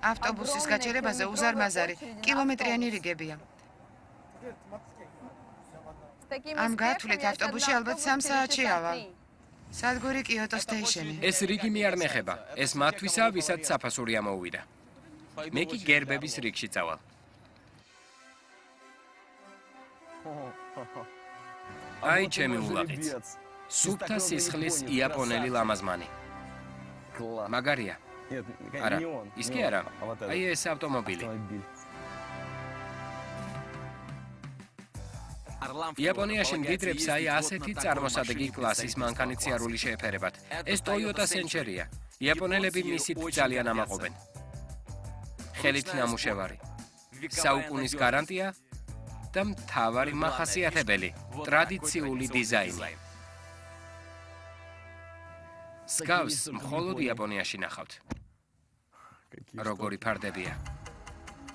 ავტობუსის გაჩერებაზე უზარმაზარი კილომეტრიანი რიგებია. ამ გათვლით ავტობუსი ალბათ 3 საათში ავალ. სადგური კიოტო სტეიშენი. ეს რიგი მე არ მეხება. ეს მათთვისაა, ვისაც საფასური ამოუვიდა. მე კი გერბების რიგში წავალ. აი ჩემი ულაყიც. სუფთა სისხლის იაპონელი ლამაზმანი. მაგარია. არა, ის კი არა. აი ეს ავტომობილი. იაპონიაში მდიდრებს აი ასეთი წარმოსადეგი კლასის მანქანით სიარული შეეფერებათ. ეს Toyota Century-ია. იაპონელები მისით ძალიან ამაყობენ. ხელით ნამუშევარი. საუკუნის გარანტია და მთავარი მახასიათებელი ტრადიციული დიზაინი. სკავს მხოლოდ იაპონიაში ნახავთ. როგორი ფარდებია.